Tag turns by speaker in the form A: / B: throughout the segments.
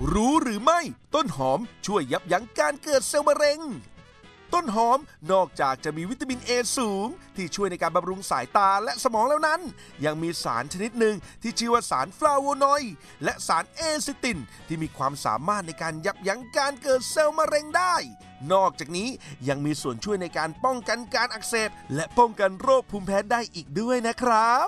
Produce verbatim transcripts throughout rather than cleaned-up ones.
A: รู้หรือไม่ต้นหอมช่วยยับยั้งการเกิดเซลล์มะเร็งต้นหอมนอกจากจะมีวิตามินเอสูงที่ช่วยในการบำรุงสายตาและสมองแล้วนั้นยังมีสารชนิดหนึ่งที่ชื่อว่าสารฟลาโวนอยด์และสารเอซิตินที่มีความสามารถในการยับยั้งการเกิดเซลล์มะเร็งได้นอกจากนี้ยังมีส่วนช่วยในการป้องกันการอักเสบและป้องกันโรคภูมิแพ้ได้อีกด้วยนะครับ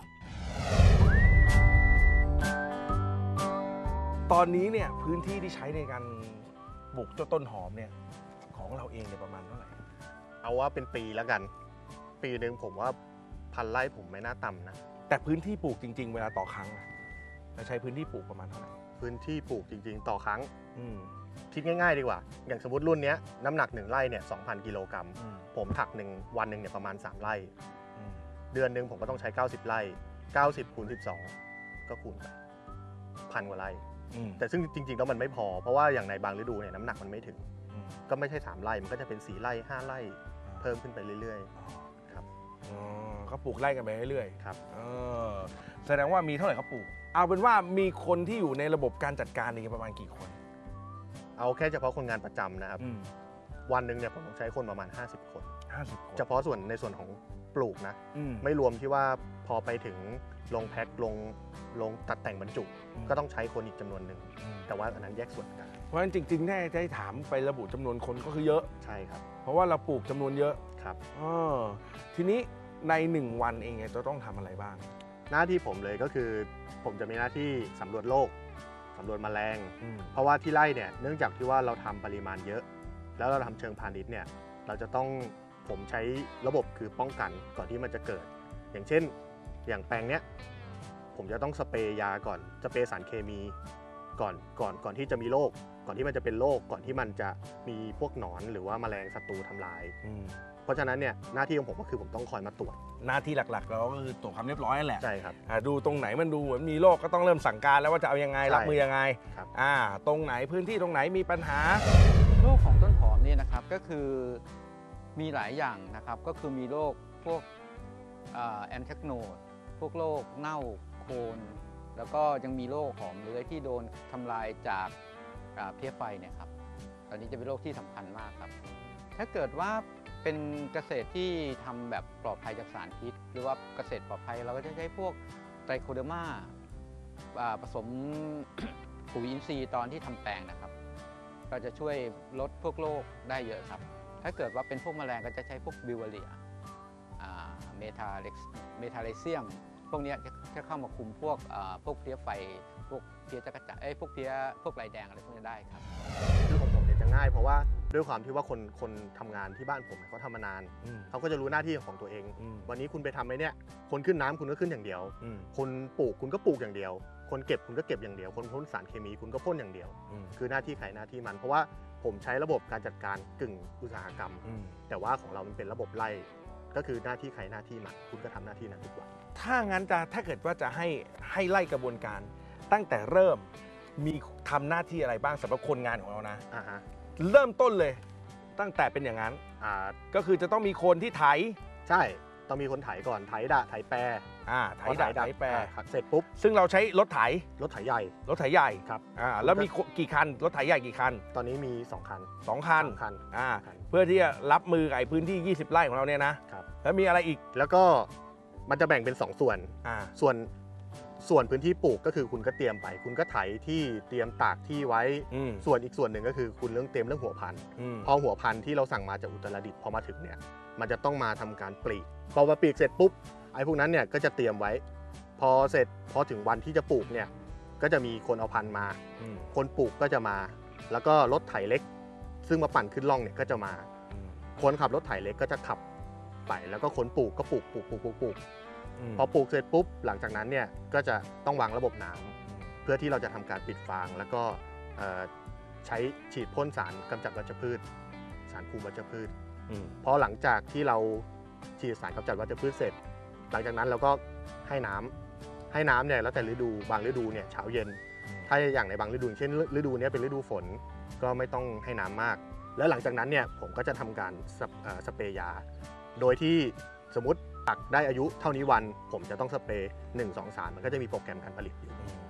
B: ตอนนี้เนี่ยพื้นที่ที่ใช้ในการปลูกเจ้าต้นหอมเนี่ยของเราเองเนี่ยประมาณเท่าไหร่
C: เอาว่าเป็นปีแล้วกันปีหนึ่งผมว่าพันไร่ผมไม่น่าต่ำนะ
B: แต่พื้นที่ปลูกจริงๆเวลาต่อครั้งเราใช้พื้นที่ปลูกประมาณเท่าไหร่
C: พื้นที่ปลูกจริงๆต่อครั้ง
B: อืม
C: คิดง่ายๆดีกว่าอย่างสมมติรุ่นนี้น้ำหนักหนึ่งไร่เนี่ย สองพัน กิโลกรัมผมถักหนึ่งวันหนึ่งเนี่ยประมาณสามไร่เดือนหนึ่งผมก็ต้องใช้เก้าสิบไร่เก้าสิบคูณสิบสองก็คูณไปพันกว่าไร่แต่ซึ่งจริงๆแล้วมันไม่พอเพราะว่าอย่างในบางฤดูเนี่ยน้ำหนักมันไม่ถึงก็ไม่ใช่สามไร่มันก็จะเป็นสี่ไร่ห้าไร่เพิ่มขึ้นไปเรื่อยๆครับ
B: อ๋อก็ปลูกไร่กันไปเรื่อย
C: ๆครับ
B: เออแสดงว่ามีเท่าไหร่เขาปลูกเอาเป็นว่ามีคนที่อยู่ในระบบการจัดการนี่ประมาณกี่คน
C: เอาแค่เฉพาะคนงานประจำนะครับวันหนึ่งเนี่ยผมต้องใช้คนประมาณห้าสิบคน
B: ห้าสิบคน
C: เฉพาะส่วนในส่วนของปลูกนะไม่รวมที่ว่าพอไปถึงลงแพ็คลงลงตัดแต่งบรรจุก็ต้องใช้คนอีกจำนวนหนึ่งแต่ว่าอันนั้นแยกส่วนกัน
B: เพราะฉะนั้นจริงๆแน่จะให้ถามไประบุจำนวนคนก็คือเยอะ
C: ใช่ครับ
B: เพราะว่าเราปลูกจำนวนเยอะ
C: ครับ
B: อ๋อทีนี้ในหนึ่งวันเองจะต้องทำอะไรบ้าง
C: หน้าที่ผมเลยก็คือผมจะมีหน้าที่สำรวจโรคสำรวจแมลงเพราะว่าที่ไร่เนี่ยเนื่องจากที่ว่าเราทำปริมาณเยอะแล้วเราทำเชิงพาณิชย์เนี่ยเราจะต้องผมใช้ระบบคือป้องกันก่อนที่มันจะเกิดอย่างเช่นอย่างแปลงเนี้ยผมจะต้องสเปรย์ยาก่อนสเปรย์สารเคมีก่อนก่อนก่อนที่จะมีโรคก่อนที่มันจะเป็นโรคก่อนที่มันจะมีพวกหนอนหรือว่าแมลงศัตรูทำลายเพราะฉะนั้นเนี่ยหน้าที่ของผมก็คือผมต้องคอยมาตรวจ
B: หน้าที่หลักๆเราก็คือตรวจความเรียบร้อยนั่นแหละ
C: ใช่ครับ
B: ดูตรงไหนมันดูเหมือนมีโรคก็ต้องเริ่มสั่งการแล้วว่าจะเอายังไงรับมือยังไงอ่าตรงไหนพื้นที่ตรงไหนมีปัญหา
D: โรคของต้นหอมนี่นะครับก็คือมีหลายอย่างนะครับก็คือมีโรคพวกแอนแทคโนดพวกโรคเน่าโคนแล้วก็ยังมีโรคหอมเลื้อยที่โดนทำลายจากเพี้ยไฟเนี่ยครับตอนนี้จะเป็นโรคที่สำคัญมากครับถ้าเกิดว่าเป็นเกษตรที่ทำแบบปลอดภัยจากสารพิษหรือว่าเกษตรปลอดภัยเราก็จะใช้พวกไตรโคเดอร์มาผสม ปุ๋ยอินทรีย์ตอนที่ทำแปลงนะครับก็จะช่วยลดพวกโรคได้เยอะครับถ้าเกิดว่าเป็นพวกแมลงก็จะใช้พวกบิวเวอเรียเมทาเล็กเมทาเลเซียมพวกนี้จะเข้ามาคุมพวกพวกเพี้ยไฟพวกเพี้ยจักรจั่นเอ้ยพวกเพี้ยพวกลายแดงอะไรพวกนี้ได้ครับ
C: คือของผมเนี่ยจะง่ายเพราะว่าด้วยความที่ว่าคนคนทำงานที่บ้านผมเขาทำมานานเขาก็จะรู้หน้าที่ของตัวเองวันนี้คุณไปทำไหมเนี่ยคนขึ้นน้ำคุณก็ขึ้นอย่างเดียวคนปลูกคุณก็ปลูกอย่างเดียวคนเก็บคุณก็เก็บอย่างเดียวคนพ่นสารเคมีคุณก็พ่นอย่างเดียวคือหน้าที่ใครหน้าที่มันเพราะว่าผมใช้ระบบการจัดการกึ่งอุตสาหกรรมแต่ว่าของเรามันเป็นระบบไล่ก็คือหน้าที่ใครหน้าที่มันคุณก็ทำหน้าที่นั้นทุกวัน
B: ถ้างั้นจะถ้าเกิดว่าจะให้ให้ไล่กระบวนการตั้งแต่เริ่มมีทำหน้าที่อะไรบ้างสำหรับคนงานของเรานะ
C: อ่าฮะ
B: เริ่มต้นเลยตั้งแต่เป็นอย่างนั้น
C: อ่า
B: ก็คือจะต้องมีคนที่ไถ
C: ใช่ต้องมีคนไถก่อนไถด่าไถแปร
B: อ่าไถด่าไถแปร
C: เสร็จปุ๊บ
B: ซึ่งเราใช้รถไถ
C: รถไถใหญ่
B: รถไถใหญ่
C: ครับ
B: อ่าแล้วมีกี่คันรถไถใหญ่กี่คัน
C: ตอนนี้มีสองคัน
B: สองคัน
C: คัน
B: อ่าเพื่อที่จะรับมือกับไอ้พื้นที่ยี่สิบไร่ของเราเนี่ยนะครับแล้วมีอะไรอีก
C: แล้วก็มันจะแบ่งเป็นสองส่วน
B: อ่า
C: ส่วนส่วนพื้นที่ปลูกก็คือคุณก็เตรียมไปคุณก็ไถที่เตรียมตากที่ไว้ส่วนอีกส่วนหนึ่งก็คือคุณเรื่องเตรียมเรื่องหัวพันธุ์พอหัวพันธุ์ที่เราสั่งมาจากอุตรดิตถ์พอมาถึงเนี่ยมันจะต้องมาทำการปลีกพอมาปลีกเสร็จปุ๊บไอ้พวกนั้นเนี่ยก็จะเตรียมไว้พอเสร็จพอถึงวันที่จะปลูกเนี่ยก็จะมีคนเอาพันธุ์มาคนปลูกก็จะมาแล้วก็รถไถเล็กซึ่งมาปั่นขึ้นร่องเนี่ยก็จะมาคนขับรถไถเล็กก็จะขับไปแล้วก็คนปลูกก็ปลูกปลูกปลูกปลูกปลูกพอปลูกเสร็จปุ๊บหลังจากนั้นเนี่ยก็จะต้องวางระบบน้ำเพื่อที่เราจะทำการปิดฟางแล้วก็ใช้ฉีดพ่นสารกำจัดวัชพืชสารคุมวัชพืชพอหลังจากที่เราฉีดสารกำจัดวัชพืชเสร็จหลังจากนั้นเราก็ให้น้ำให้น้ำเนี่ยแล้วแต่ฤดูบางฤดูเนี่ยเช้าเย็นถ้าอย่างในบางฤดูเช่นฤดูนี้เป็นฤดูฝนก็ไม่ต้องให้น้ำมากแล้วหลังจากนั้นเนี่ยผมก็จะทำการสเปรย์ยาโดยที่สมมติตักได้อายุเท่านี้วันผมจะต้องสเปรย์หนึ่ง สอง สามมันก็จะมีโปรแกรมการผลิตอยู่